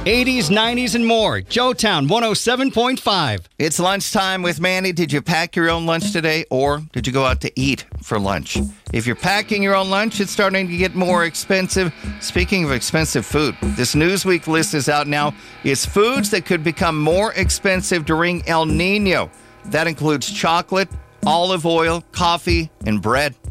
80s, 90s, and more. Joetown 107.5. It's lunchtime with Manny. Did you pack your own lunch today, or did you go out to eat for lunch? If you're packing your own lunch, it's starting to get more expensive. Speaking of expensive food, this Newsweek list is out now. It's foods that could become more expensive during El Nino. That includes chocolate, olive oil, coffee, and bread.